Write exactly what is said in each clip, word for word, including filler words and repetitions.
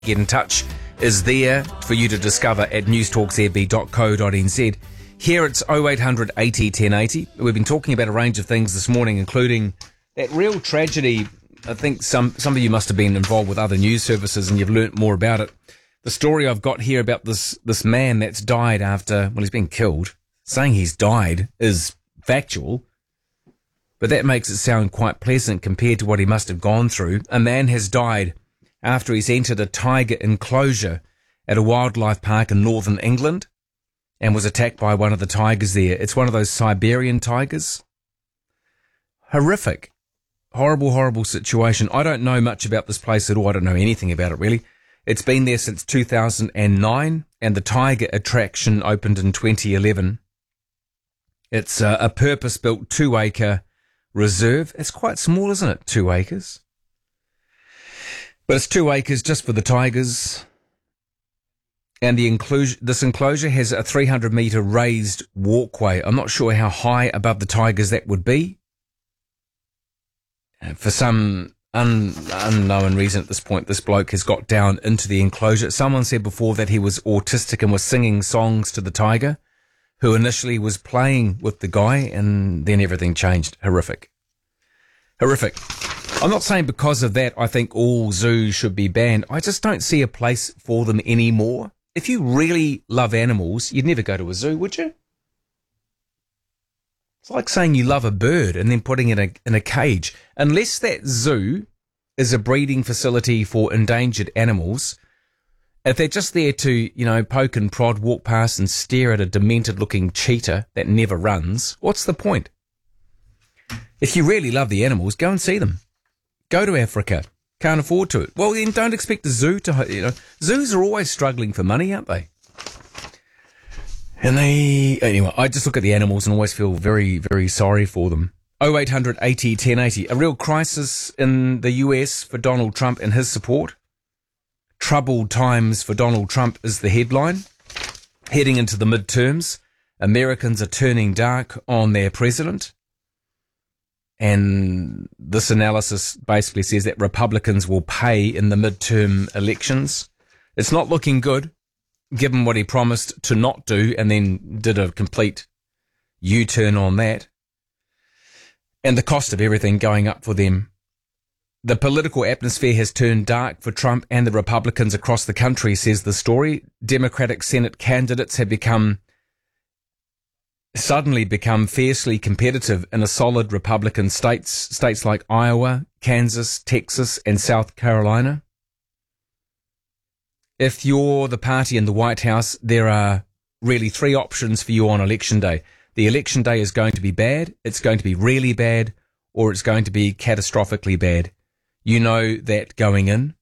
Get in touch is there for you to discover at newstalk z b dot co dot n z. Here it's oh eight hundred eighty ten eighty. We've been talking about a range of things this morning, including that real tragedy. I think some, some of you must have been involved with other news services and you've learnt more about it. The story I've got here about this, this man that's died after, well, he's been killed. Saying he's died is factual, but that makes it sound quite pleasant compared to what he must have gone through. A man has died after he's entered a tiger enclosure at a wildlife park in northern England and was attacked by one of the tigers there. It's one of those Siberian tigers. Horrific. Horrible, horrible situation. I don't know much about this place at all. I don't know anything about it, really. It's been there since two thousand nine, and the tiger attraction opened in twenty eleven. It's a, a purpose-built two-acre reserve. It's quite small, isn't it? Two acres. But it's two acres just for the tigers. And the enclosure, this enclosure has a three hundred metre raised walkway. I'm not sure how high above the tigers that would be. For some un, unknown reason at this point, this bloke has got down into the enclosure. Someone said before that he was autistic and was singing songs to the tiger, who initially was playing with the guy, and then everything changed. Horrific. Horrific. I'm not saying because of that I think all zoos should be banned. I just don't see a place for them anymore. If you really love animals, you'd never go to a zoo, would you? It's like saying you love a bird and then putting it in a, in a cage. Unless that zoo is a breeding facility for endangered animals, if they're just there to, you know, poke and prod, walk past and stare at a demented-looking cheetah that never runs, what's the point? If you really love the animals, go and see them. Go to Africa. Can't afford to it. Well, then don't expect the zoo to, you know, zoos are always struggling for money, aren't they? And they, anyway, I just look at the animals and always feel very, very sorry for them. oh eight hundred eighty ten eighty. A real crisis in the U S for Donald Trump and his support. Troubled times for Donald Trump is the headline. Heading into the midterms, Americans are turning dark on their president. And this analysis basically says that Republicans will pay in the midterm elections. It's not looking good, given what he promised to not do and then did a complete U-turn on that. And the cost of everything going up for them. The political atmosphere has turned dark for Trump and the Republicans across the country, says the story. Democratic Senate candidates have become suddenly become fiercely competitive in a solid Republican states, states like Iowa, Kansas, Texas, and South Carolina. If you're the party in the White House, there are really three options for you on election day. The election day is going to be bad, it's going to be really bad, or it's going to be catastrophically bad. You know that going in.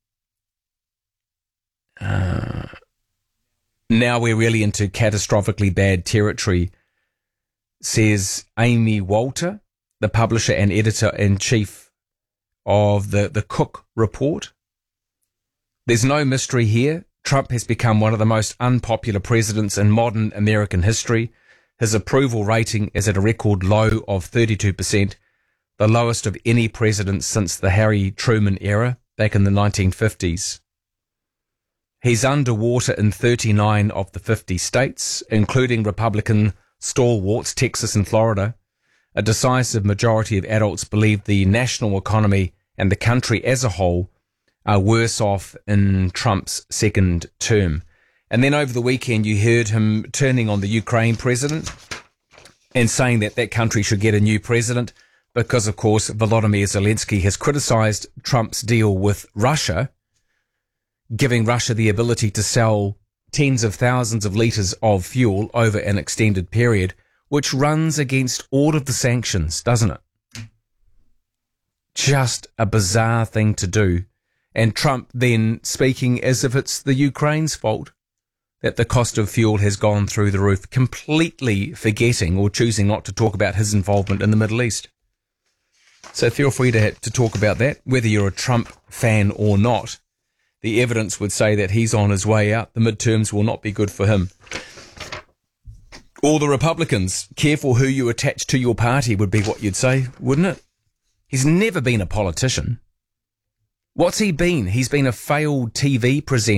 Uh, now we're really into catastrophically bad territory, says Amy Walter, the publisher and editor-in-chief of the, the Cook Report. There's no mystery here. Trump has become one of the most unpopular presidents in modern American history. His approval rating is at a record low of thirty-two percent, the lowest of any president since the Harry Truman era back in the nineteen fifties. He's underwater in thirty-nine of the fifty states, including Republican stalwarts, Texas and Florida. A decisive majority of adults believe the national economy and the country as a whole are worse off in Trump's second term. And then over the weekend, you heard him turning on the Ukraine president and saying that that country should get a new president because, of course, Volodymyr Zelensky has criticized Trump's deal with Russia, giving Russia the ability to sell tens of thousands of litres of fuel over an extended period, which runs against all of the sanctions, doesn't it? Just a bizarre thing to do. And Trump then speaking as if it's the Ukraine's fault that the cost of fuel has gone through the roof, completely forgetting or choosing not to talk about his involvement in the Middle East. So feel free to, to talk about that, whether you're a Trump fan or not. The evidence would say that he's on his way out. The midterms will not be good for him. Or the Republicans, careful who you attach to your party would be what you'd say, wouldn't it? He's never been a politician. What's he been? He's been a failed T V presenter.